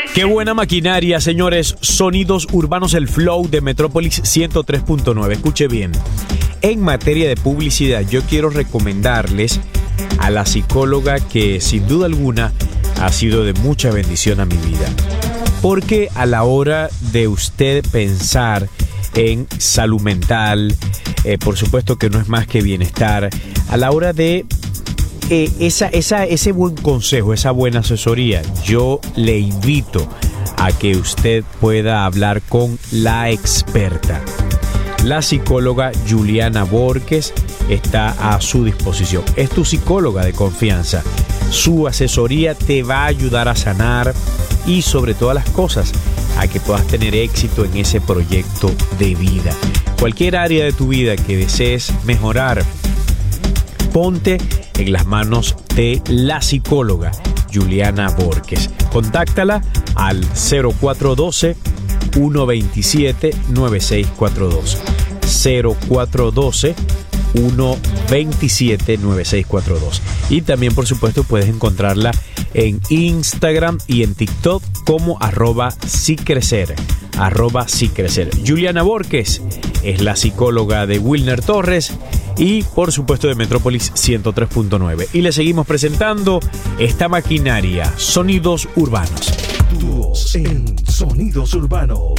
Qué buena maquinaria, señores. Sonidos urbanos, el flow de Metrópolis 103.9. Escuche bien. En materia de publicidad, yo quiero recomendarles a la psicóloga que sin duda alguna ha sido de mucha bendición a mi vida. Porque a la hora de usted pensar en salud mental, por supuesto que no es más que bienestar, a la hora de ese buen consejo, esa buena asesoría, yo le invito a que usted pueda hablar con la experta. La psicóloga Juliana Borges está a su disposición. Es tu psicóloga de confianza. Su asesoría te va a ayudar a sanar y sobre todas las cosas a que puedas tener éxito en ese proyecto de vida. Cualquier área de tu vida que desees mejorar, ponte en las manos de la psicóloga Juliana Borges. Contáctala al 0412-127-9642. 0412-127-9642. Y también, por supuesto, puedes encontrarla en Instagram y en TikTok como @sicrecer. Juliana Borges es la psicóloga de Wilner Torres y por supuesto de Metrópolis 103.9. Y le seguimos presentando esta maquinaria, Sonidos Urbanos. Tu voz en Sonidos Urbanos.